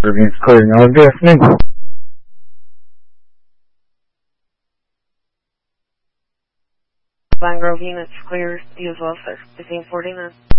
Everything's clear now. Good afternoon. Van Grove units clear. You as well, sir. 1549.